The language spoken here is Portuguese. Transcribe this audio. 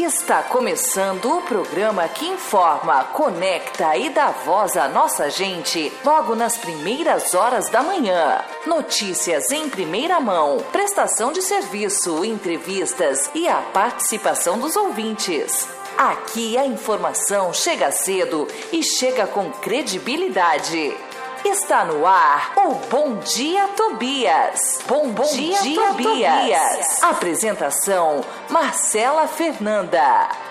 Está começando o programa que informa, conecta e dá voz à nossa gente logo nas primeiras horas da manhã. Notícias em primeira mão, prestação de serviço, entrevistas e a participação dos ouvintes. Aqui a informação chega cedo e chega com credibilidade. Está no ar o Bom Dia Tobias. Bom dia, Tobias. Apresentação: Marcela Fernanda.